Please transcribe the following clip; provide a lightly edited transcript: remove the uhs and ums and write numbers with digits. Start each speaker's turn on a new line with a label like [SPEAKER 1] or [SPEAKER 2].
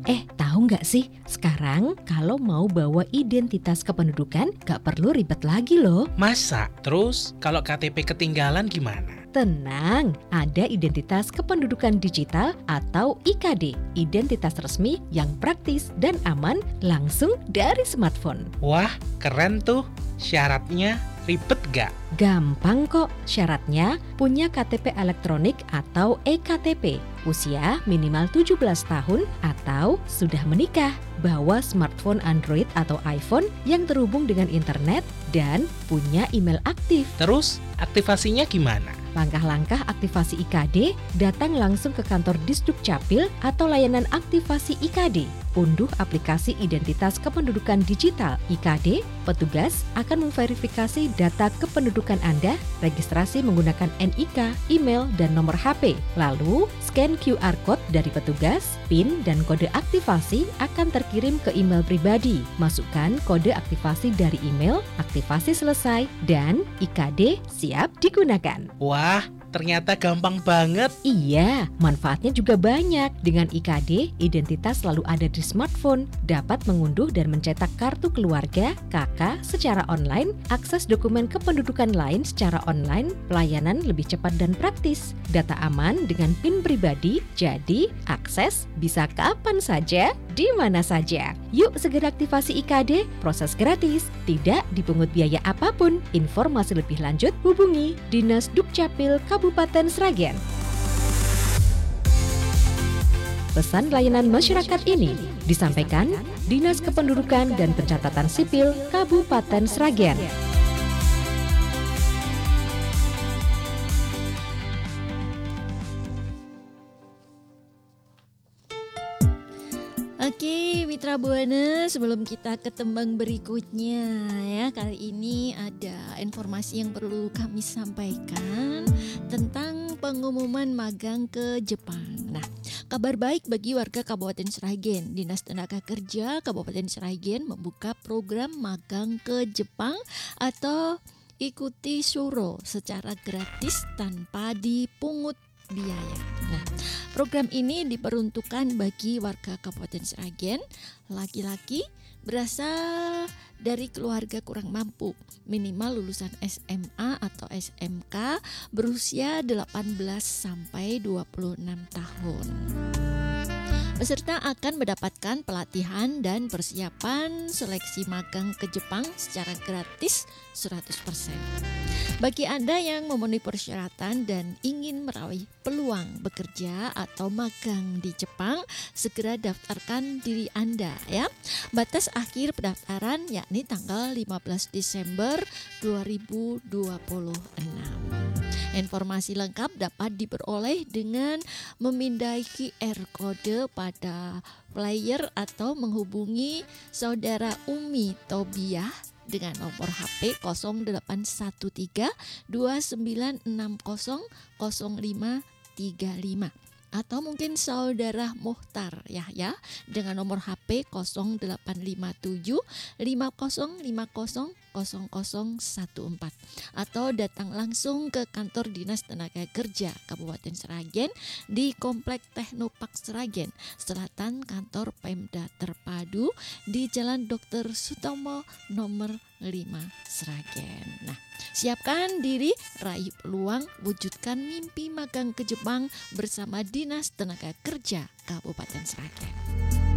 [SPEAKER 1] Tahu nggak sih? Sekarang kalau mau bawa identitas kependudukan nggak perlu ribet lagi loh.
[SPEAKER 2] Masa? Terus kalau KTP ketinggalan gimana?
[SPEAKER 1] Tenang, ada identitas kependudukan digital atau IKD, identitas resmi yang praktis dan aman langsung dari smartphone.
[SPEAKER 2] Wah, keren tuh. Syaratnya ribet gak?
[SPEAKER 1] Gampang kok, syaratnya punya KTP elektronik atau eKTP, usia minimal 17 tahun atau sudah menikah, bawa smartphone Android atau iPhone yang terhubung dengan internet, dan punya email aktif.
[SPEAKER 2] Terus aktivasinya gimana?
[SPEAKER 1] Langkah-langkah aktivasi IKD, datang langsung ke kantor Disduk Capil atau layanan aktivasi IKD. Unduh aplikasi identitas kependudukan digital IKD, petugas akan memverifikasi data kependudukan Anda, registrasi menggunakan NIK, email, dan nomor HP. Lalu, scan QR Code dari petugas, PIN dan kode aktivasi akan terkirim ke email pribadi. Masukkan kode aktivasi dari email, aktivasi selesai, dan IKD siap digunakan.
[SPEAKER 2] Wah, ternyata gampang banget.
[SPEAKER 1] Iya, manfaatnya juga banyak. Dengan IKD, identitas selalu ada di smartphone, dapat mengunduh dan mencetak kartu keluarga, KK secara online, akses dokumen kependudukan lain secara online, pelayanan lebih cepat dan praktis, data aman dengan PIN pribadi, jadi akses bisa kapan saja, di mana saja. Yuk segera aktivasi IKD, proses gratis, tidak dipungut biaya apapun. Informasi lebih lanjut hubungi Dinas Dukcapil Kabupaten Sragen. Pesan layanan masyarakat ini disampaikan Dinas Kependudukan dan Pencatatan Sipil Kabupaten Sragen.
[SPEAKER 3] Oke, Mitra Buana, sebelum kita ke tembang berikutnya ya, kali ini ada informasi yang perlu kami sampaikan tentang pengumuman magang ke Jepang. Nah, kabar baik bagi warga Kabupaten Sragen. Dinas Tenaga Kerja Kabupaten Sragen membuka program magang ke Jepang atau ikuti Suro secara gratis tanpa dipungut biaya. Nah, program ini diperuntukkan bagi warga Kabupaten Sragen, laki-laki berasal dari keluarga kurang mampu, minimal lulusan SMA atau SMK, berusia 18 sampai 26 tahun. Peserta akan mendapatkan pelatihan dan persiapan seleksi magang ke Jepang secara gratis 100%. Bagi Anda yang memenuhi persyaratan dan ingin meraih peluang bekerja atau magang di Jepang, segera daftarkan diri Anda ya. Batas akhir pendaftaran yakni tanggal 15 Desember 2026. Informasi lengkap dapat diperoleh dengan memindai QR kode pada flyer atau menghubungi saudara Umi Tobiah dengan nomor HP 0813 2960 0535 atau mungkin saudara Muhtar Yahya dengan nomor HP 0857 5050 0014 atau datang langsung ke kantor Dinas Tenaga Kerja Kabupaten Sragen di Komplek Teknopark Sragen, Selatan Kantor Pemda Terpadu di Jalan Dr. Sutomo nomor 5 Sragen. Nah, siapkan diri, raih peluang, wujudkan mimpi magang ke Jepang bersama Dinas Tenaga Kerja Kabupaten Sragen.